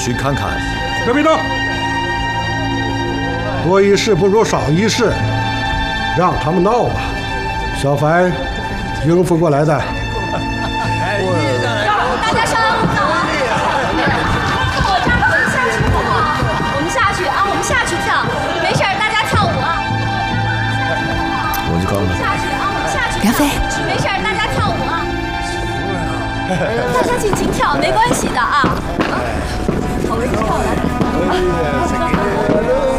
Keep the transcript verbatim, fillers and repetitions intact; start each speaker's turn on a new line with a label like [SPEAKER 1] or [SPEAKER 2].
[SPEAKER 1] 许看看。
[SPEAKER 2] 别别动！多一事不如少一事，让他们闹吧。小凡应付过来的。
[SPEAKER 3] 大家稍安勿躁啊！我这儿我们下去好不好？我们下去啊，我们下去跳，没事儿，大家跳舞啊。
[SPEAKER 1] 我就告诉他。
[SPEAKER 3] 下去啊，我们下去。
[SPEAKER 4] 梁飞，
[SPEAKER 3] 没事儿，大家跳舞啊。大家尽情跳，没关系的啊。啊，好，我们跳来。